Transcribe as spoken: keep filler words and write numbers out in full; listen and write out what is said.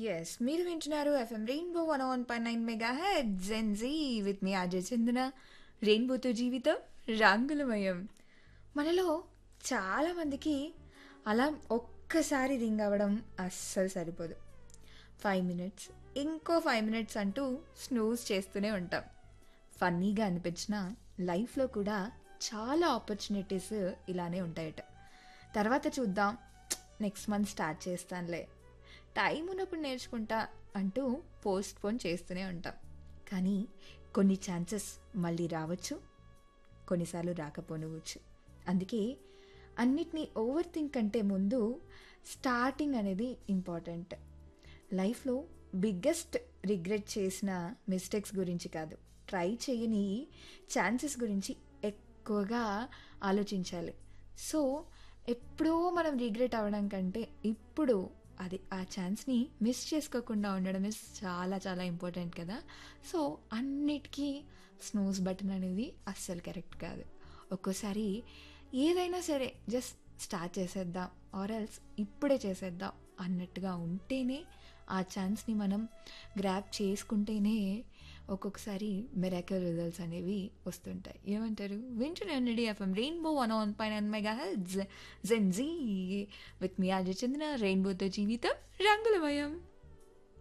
Yes. మీరు వింటున్నారు FM rainbow one one point nine mega head Gen Z with me Ajay చందన. రెయిన్బోతో జీవితం రంగులమయం. మనలో చాలామందికి అలా ఒక్కసారి రింగ్ అవ్వడం అస్సలు సరిపోదు. ఫైవ్ మినిట్స్ ఇంకో ఫైవ్ మినిట్స్ అంటూ స్నూజ్ చేస్తూనే ఉంటాం. ఫన్నీగా అనిపించిన లైఫ్లో కూడా చాలా ఆపర్చునిటీస్ ఇలానే ఉంటాయట. తర్వాత చూద్దాం, నెక్స్ట్ మంత్ స్టార్ట్ చేస్తానులే, టైం ఉన్నప్పుడు నేర్చుకుంటా అంటూ పోస్ట్ పోన్ చేస్తూనే ఉంటాం. కానీ కొన్ని ఛాన్సెస్ మళ్ళీ రావచ్చు, కొన్నిసార్లు రాకపోనవచ్చు. అందుకే అన్నిటినీ ఓవర్ థింక్ కంటే ముందు స్టార్టింగ్ అనేది ఇంపార్టెంట్. లైఫ్లో బిగ్గెస్ట్ రిగ్రెట్ చేసిన మిస్టేక్స్ గురించి కాదు, ట్రై చేయని ఛాన్సెస్ గురించి ఎక్కువగా ఆలోచించాలి. సో ఎప్పుడో మనం రిగ్రెట్ అవ్వడం కంటే ఇప్పుడు అది ఆ ఛాన్స్ని మిస్ చేసుకోకుండా ఉండడం ఇస్ చాలా చాలా ఇంపార్టెంట్ కదా. సో అన్నిటికీ స్నూజ్ బటన్ అనేది అస్సలు కరెక్ట్ కాదు. ఒక్కోసారి ఏదైనా సరే జస్ట్ స్టార్ట్ చేసేద్దాం ఆర్ ఎల్స్ ఇప్పుడే చేసేద్దాం అన్నట్టుగా ఉంటేనే, ఆ ఛాన్స్ని మనం గ్రాప్ చేసుకుంటేనే ఒక్కొక్కసారి మిరాకిల్ రిజల్ట్స్ అనేవి వస్తుంటాయి. ఏమంటారు? వింటూనే ఉండండి FM rainbow one one point nine mega heads Gen Z with me Ajay చందన. రెయిన్బోతో జీవితం రంగులమయం.